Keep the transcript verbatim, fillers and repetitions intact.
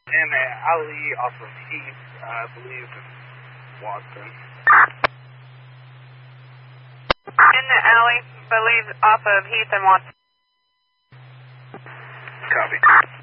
In the alley off of Heath, I believe, Watson. In the alley, believe, off of Heath and Watson. Copy.